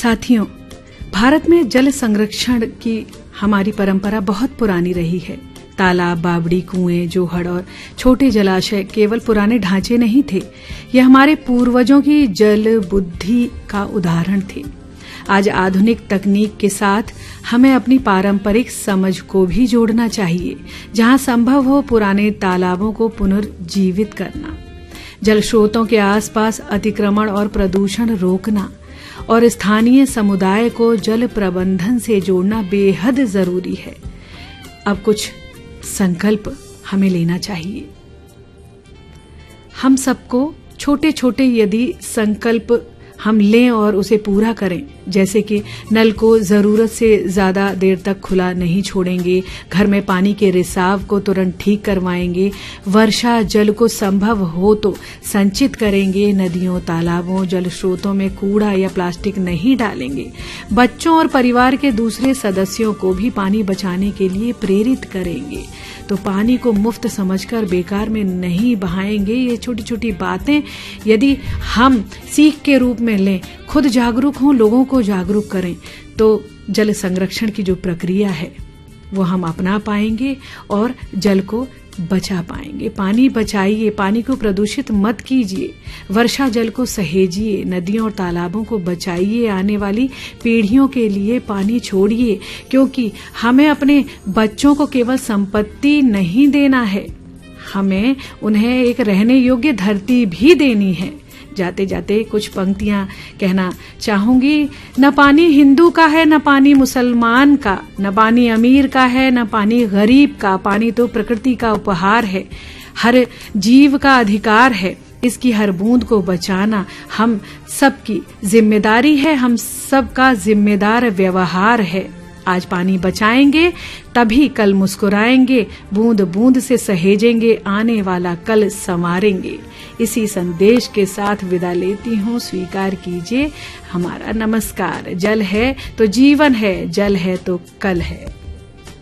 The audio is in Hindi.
साथियों, भारत में जल संरक्षण की हमारी परंपरा बहुत पुरानी रही है। तालाब, बावड़ी, कुएं, जोहड़ और छोटे जलाशय केवल पुराने ढांचे नहीं थे, ये हमारे पूर्वजों की जल बुद्धि का उदाहरण थे। आज आधुनिक तकनीक के साथ हमें अपनी पारंपरिक समझ को भी जोड़ना चाहिए। जहां संभव हो पुराने तालाबों को पुनर्जीवित करना, जल स्रोतों के आसपास अतिक्रमण और प्रदूषण रोकना और स्थानीय समुदाय को जल प्रबंधन से जोड़ना बेहद जरूरी है। अब कुछ संकल्प हमें लेना चाहिए। हम सबको छोटे छोटे यदि संकल्प हम लें और उसे पूरा करें, जैसे कि नल को जरूरत से ज्यादा देर तक खुला नहीं छोड़ेंगे, घर में पानी के रिसाव को तुरंत ठीक करवाएंगे, वर्षा जल को संभव हो तो संचित करेंगे, नदियों, तालाबों, जल स्रोतों में कूड़ा या प्लास्टिक नहीं डालेंगे, बच्चों और परिवार के दूसरे सदस्यों को भी पानी बचाने के लिए प्रेरित करेंगे, तो पानी को मुफ्त समझकर बेकार में नहीं बहाएंगे। ये छोटी छोटी बातें यदि हम सीख के रूप में लें, खुद जागरूक हों, लोगों को जागरूक करें, तो जल संरक्षण की जो प्रक्रिया है वो हम अपना पाएंगे और जल को बचा पाएंगे। पानी बचाइए, पानी को प्रदूषित मत कीजिए, वर्षा जल को सहेजिए, नदियों और तालाबों को बचाइए, आने वाली पीढ़ियों के लिए पानी छोड़िए, क्योंकि हमें अपने बच्चों को केवल संपत्ति नहीं देना है, हमें उन्हें एक रहने योग्य धरती भी देनी है। जाते जाते कुछ पंक्तियां कहना चाहूंगी। न पानी हिंदू का है, न पानी मुसलमान का, न पानी अमीर का है, न पानी गरीब का, पानी तो प्रकृति का उपहार है, हर जीव का अधिकार है, इसकी हर बूंद को बचाना हम सबकी जिम्मेदारी है, हम सबका जिम्मेदार व्यवहार है। आज पानी बचाएंगे तभी कल मुस्कुराएंगे, बूंद बूंद से सहेजेंगे, आने वाला कल संवारेंगे। इसी संदेश के साथ विदा लेती हूँ। स्वीकार कीजिए हमारा नमस्कार। जल है तो जीवन है, जल है तो कल है।